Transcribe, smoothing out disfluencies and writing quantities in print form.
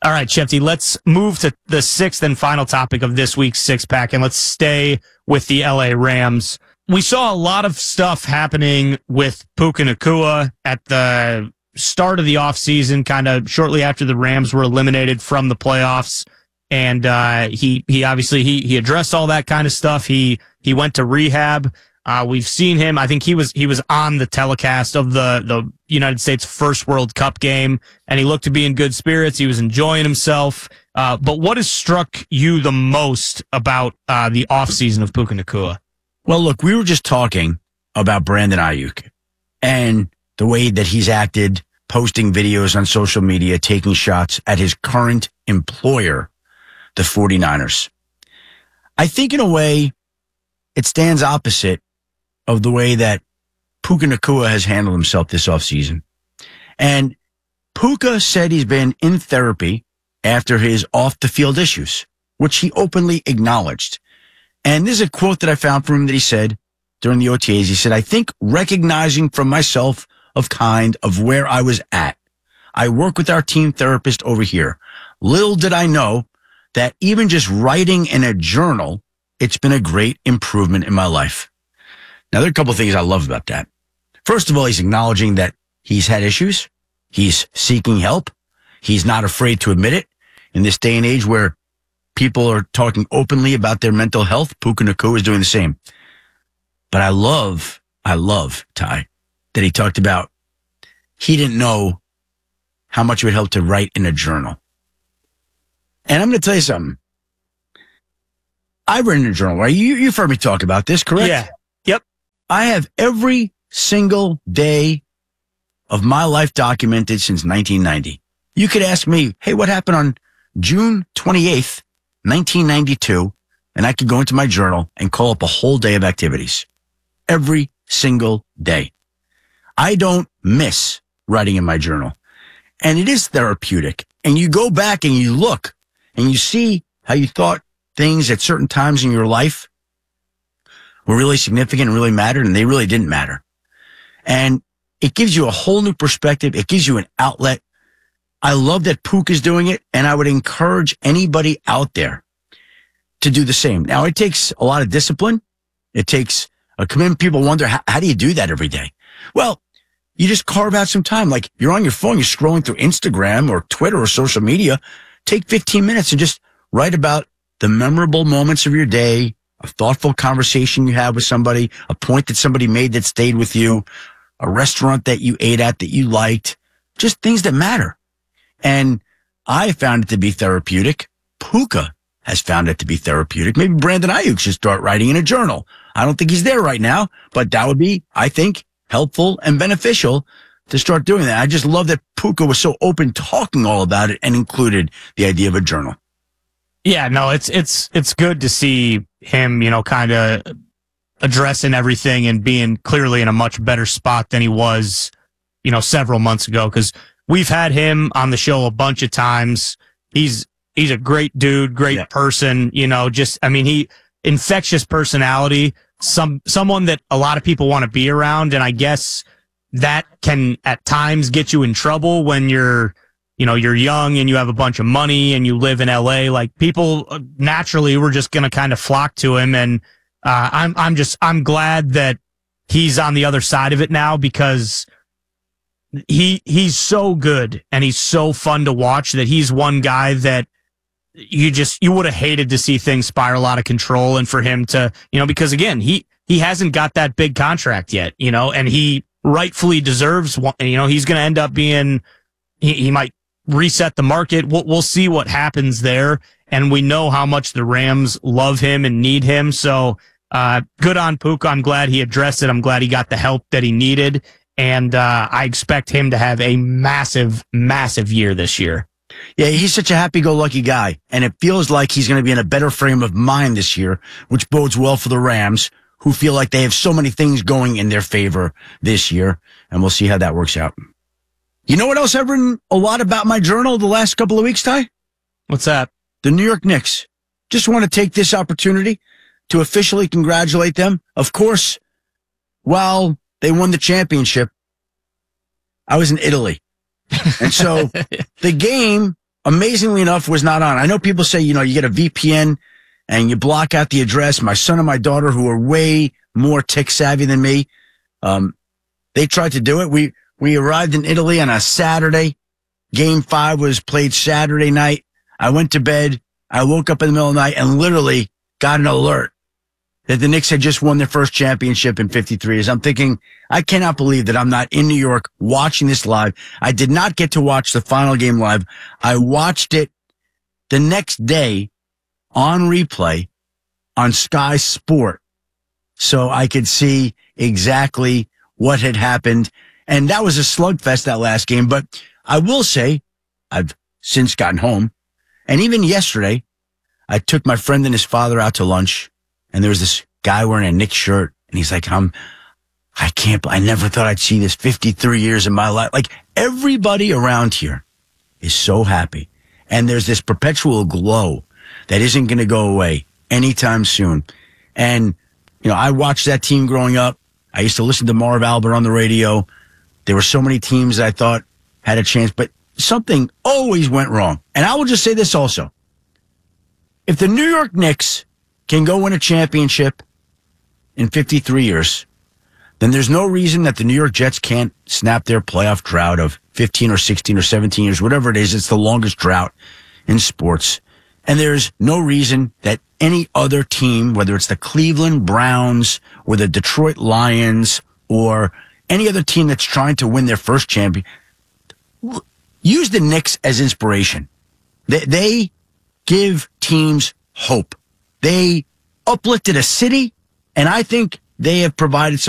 All right, Shefty, let's move to the sixth and final topic of this week's Six Pack, and let's stay with the LA Rams. We saw a lot of stuff happening with Puka Nacua at the start of the offseason, kind of shortly after the Rams were eliminated from the playoffs. And he obviously he addressed all that kind of stuff. He went to rehab. We've seen him. I think he was on the telecast of the United States first World Cup game, and he looked to be in good spirits. He was enjoying himself. But what has struck you the most about the offseason of Puka Nacua? Well, look, we were just talking about Brandon Ayuk and the way that he's acted, posting videos on social media, taking shots at his current employer, the 49ers. I think in a way it stands opposite of the way that Puka Nacua has handled himself this offseason. And Puka said he's been in therapy after his off-the-field issues, which he openly acknowledged. And this is a quote that I found from him that he said during the OTAs. He said, "I think recognizing from myself of where I was at. I work with our team therapist over here. Little did I know that even just writing in a journal, it's been a great improvement in my life." Now, there are a couple of things I love about that. First of all, he's acknowledging that he's had issues. He's seeking help. He's not afraid to admit it. In this day and age where people are talking openly about their mental health, Puka Nacua is doing the same. But I love, Ty, that he talked about he didn't know how much it would help to write in a journal. And I'm going to tell you something. I've written in a journal, right? You've heard me talk about this, correct? Yeah. Yep. I have every single day of my life documented since 1990. You could ask me, hey, what happened on June 28th, 1992? And I could go into my journal and call up a whole day of activities. Every single day. I don't miss writing in my journal. And it is therapeutic. And you go back and you look and you see how you thought things at certain times in your life were really significant and really mattered, and they really didn't matter. And it gives you a whole new perspective. It gives you an outlet. I love that Puka's doing it, and I would encourage anybody out there to do the same. Now, it takes a lot of discipline. It takes a commitment. People wonder, how do you do that every day? Well, you just carve out some time. Like, you're on your phone, you're scrolling through Instagram or Twitter or social media. Take 15 minutes and just write about the memorable moments of your day, a thoughtful conversation you had with somebody, a point that somebody made that stayed with you, a restaurant that you ate at that you liked, just things that matter. And I found it to be therapeutic. Puka has found it to be therapeutic. Maybe Brandon Ayuk should start writing in a journal. I don't think he's there right now, but that would be, I think, helpful and beneficial to start doing that. I just love that Puka was so open talking all about it and included the idea of a journal. Yeah, no, it's good to see him, kind of addressing everything and being clearly in a much better spot than he was, several months ago. Because we've had him on the show a bunch of times. He's a great dude, great person. He infectious personality. Someone that a lot of people want to be around, and I guess that can at times get you in trouble when you're young and you have a bunch of money and you live in LA. Like, people naturally were just going to kind of flock to him. And, I'm glad that he's on the other side of it now, because he's so good and he's so fun to watch that he's one guy that you would have hated to see things spiral out of control, and for him to, because again, he hasn't got that big contract yet, and he rightfully deserves one. He's going to end up being, he might reset the market. We'll see what happens there. And we know how much the Rams love him and need him. So, good on Puka. I'm glad he addressed it. I'm glad he got the help that he needed. And, I expect him to have a massive, massive year this year. Yeah, he's such a happy-go-lucky guy, and it feels like he's going to be in a better frame of mind this year, which bodes well for the Rams, who feel like they have so many things going in their favor this year, and we'll see how that works out. You know what else I've written a lot about my journal the last couple of weeks, Ty? What's that? The New York Knicks. Just want to take this opportunity to officially congratulate them. Of course, while they won the championship, I was in Italy. And so the game amazingly enough, was not on. I know people say, you get a VPN and you block out the address. My son and my daughter, who are way more tech savvy than me, they tried to do it. We arrived in Italy on a Saturday. Game 5 was played Saturday night. I went to bed. I woke up in the middle of the night and literally got an alert that the Knicks had just won their first championship in 53 years. I'm thinking, I cannot believe that I'm not in New York watching this live. I did not get to watch the final game live. I watched it the next day on replay on Sky Sport so I could see exactly what had happened. And that was a slugfest, that last game. But I will say, I've since gotten home. And even yesterday, I took my friend and his father out to lunch. And there was this guy wearing a Knicks shirt. And he's like, I never thought I'd see this 53 years in my life. Like, everybody around here is so happy. And there's this perpetual glow that isn't going to go away anytime soon. And, I watched that team growing up. I used to listen to Marv Albert on the radio. There were so many teams that I thought had a chance, but something always went wrong. And I will just say this also. If the New York Knicks can go win a championship in 53 years, then there's no reason that the New York Jets can't snap their playoff drought of 15 or 16 or 17 years, whatever it is. It's the longest drought in sports. And there's no reason that any other team, whether it's the Cleveland Browns or the Detroit Lions or any other team that's trying to win their first champion, use the Knicks as inspiration. They give teams hope. They uplifted a city, and I think they have provided some